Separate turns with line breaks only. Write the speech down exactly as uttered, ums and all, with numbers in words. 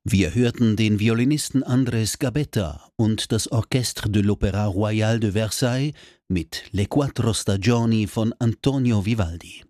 Wir hörten den Violinisten Andrés Gabetta und das Orchestre de l'Opéra Royal de Versailles mit Le Quattro Stagioni von Antonio Vivaldi.